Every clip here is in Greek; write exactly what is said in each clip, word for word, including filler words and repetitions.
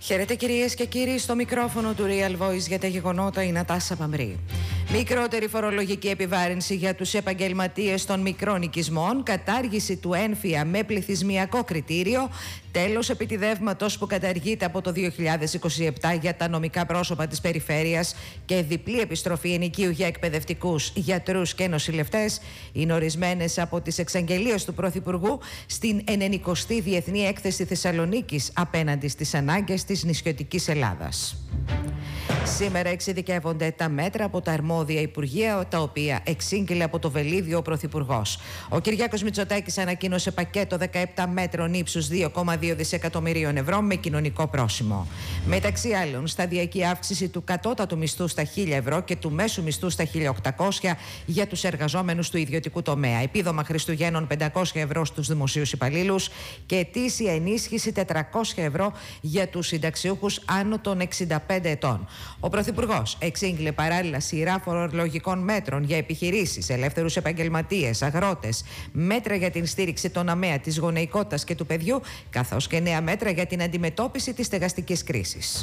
Χαίρετε κυρίες και κύριοι, στο μικρόφωνο του Real Voice για τα γεγονότα η Νατάσα Παμρή. Μικρότερη φορολογική επιβάρυνση για τους επαγγελματίες των μικρών οικισμών, κατάργηση του έμφυα με πληθυσμιακό κριτήριο, τέλος επιτιδεύματος που καταργείται από το δύο χιλιάδες είκοσι επτά για τα νομικά πρόσωπα της περιφέρειας και διπλή επιστροφή ενοικίου για εκπαιδευτικούς, γιατρούς και νοσηλευτές είναι ορισμένες από τις εξαγγελίες του Πρωθυπουργού στην ενενηκοστή Διεθνή Έκθεση Θεσσαλονίκης απέναντι στις ανάγκες της νησιωτικής Ελλάδας. Σήμερα εξειδικεύονται τα μέτρα από τα αρμόδια Υπουργεία, τα οποία εξήγηλε από το Βελίδιο ο Πρωθυπουργός. Ο Κυριάκος Μητσοτάκης ανακοίνωσε πακέτο δεκαεπτά μέτρων ύψους δύο κόμμα δύο δισεκατομμυρίων ευρώ με κοινωνικό πρόσημο. Μεταξύ άλλων, σταδιακή αύξηση του κατώτατου μισθού στα χίλια ευρώ και του μέσου μισθού στα χίλια οκτακόσια για τους εργαζόμενους του ιδιωτικού τομέα. Επίδομα Χριστουγέννων πεντακόσια ευρώ στους δημοσίους υπαλλήλους και ετήσια ενίσχυση τετρακόσια ευρώ για τους συνταξιούχους άνω των εξήντα πέντε ετών. Ο Πρωθυπουργός εξήγηλε παράλληλα σειρά φορολογικών μέτρων για επιχειρήσεις, ελεύθερους επαγγελματίες, αγρότες, μέτρα για την στήριξη των ΑΜΕΑ, της γονεϊκότητας και του παιδιού, καθώς και νέα μέτρα για την αντιμετώπιση της στεγαστικής κρίσης.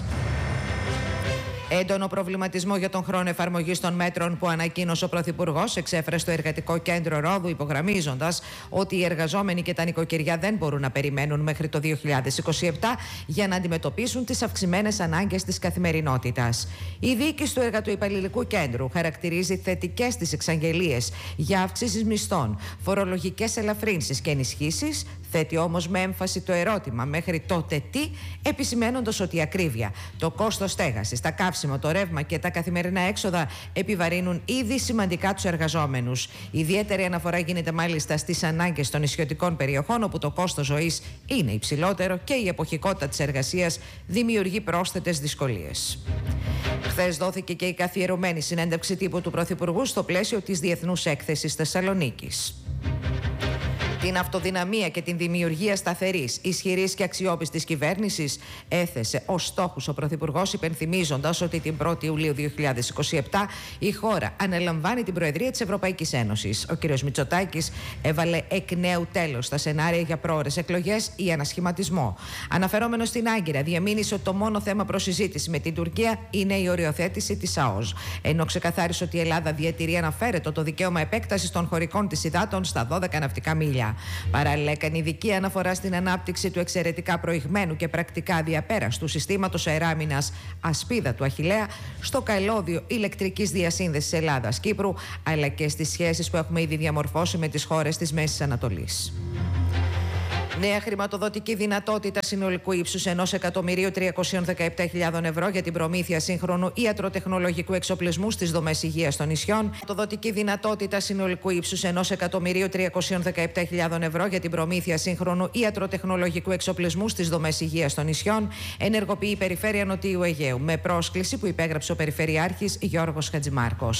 Έντονο προβληματισμό για τον χρόνο εφαρμογής των μέτρων που ανακοίνωσε ο Πρωθυπουργός εξέφρασε στο Εργατικό Κέντρο Ρόδου, υπογραμμίζοντας ότι οι εργαζόμενοι και τα νοικοκυριά δεν μπορούν να περιμένουν μέχρι το δύο χιλιάδες είκοσι επτά για να αντιμετωπίσουν τις αυξημένες ανάγκες της καθημερινότητας. Η διοίκηση του Εργατοϊπαλληλικού Κέντρου χαρακτηρίζει θετικές τις εξαγγελίες για αυξήσεις μισθών, φορολογικές ελαφρύνσεις και ενισχύσεις, θέτει όμως με έμφαση το ερώτημα μέχρι τότε τι, επισημαίνοντας ότι η ακρίβεια, το κόστος στέγασης, τα καύσιμα, το ρεύμα και τα καθημερινά έξοδα επιβαρύνουν ήδη σημαντικά τους εργαζόμενους. Ιδιαίτερη αναφορά γίνεται μάλιστα στις ανάγκες των νησιωτικών περιοχών, όπου το κόστος ζωής είναι υψηλότερο και η εποχικότητα της εργασίας δημιουργεί πρόσθετες δυσκολίες. Χθες δόθηκε και η καθιερωμένη συνέντευξη τύπου του Πρωθυπουργού στο πλαίσιο της Διεθνούς Έκθεσης Θεσσαλονίκης. Την αυτοδυναμία και την δημιουργία σταθερής, ισχυρής και αξιόπιστης κυβέρνησης έθεσε ως στόχους ο Πρωθυπουργός, υπενθυμίζοντας ότι την πρώτη Ιουλίου δύο χιλιάδες είκοσι επτά η χώρα αναλαμβάνει την Προεδρία της Ευρωπαϊκής Ένωσης. Ο κ. Μητσοτάκης έβαλε εκ νέου τέλος στα σενάρια για πρόωρες εκλογές ή ανασχηματισμό. Αναφερόμενος στην Άγκυρα, διαμήνυσε ότι το μόνο θέμα προς συζήτηση με την Τουρκία είναι η οριοθέτηση της ΑΟΣ. Ενώ ξεκαθάρισε ότι η Ελλάδα διατηρεί αναφέρετο το δικαίωμα επέκτασης των χωρικών της υδάτων στα δώδεκα ναυτικά μίλια. Παράλληλα, έκανε ειδική αναφορά στην ανάπτυξη του εξαιρετικά προηγμένου και πρακτικά διαπέραστου συστήματος αεράμινας Ασπίδα του Αχιλλέα στο καλώδιο ηλεκτρικής διασύνδεσης Ελλάδας-Κύπρου, αλλά και στις σχέσεις που έχουμε ήδη διαμορφώσει με τις χώρες της Μέσης Ανατολής. Νέα χρηματοδοτική δυνατότητα συνολικού ύψους ενός εκατομμυρίου τριακόσιες δεκαεπτά χιλιάδες ευρώ για την προμήθεια σύγχρονου ιατροτεχνολογικού εξοπλισμού στις δομές υγείας των νησιών. Χρηματοδοτική δυνατότητα συνολικού ύψους ενός εκατομμυρίου τριακόσιες δεκαεπτά χιλιάδες ευρώ για την προμήθεια σύγχρονου ιατροτεχνολογικού εξοπλισμού στις δομές υγείας των νησιών ενεργοποιεί η Περιφέρεια Νοτιού Αιγαίου, με πρόσκληση που υπέγραψε ο Περιφερειάρχης Γιώργος Χατζημάρκος.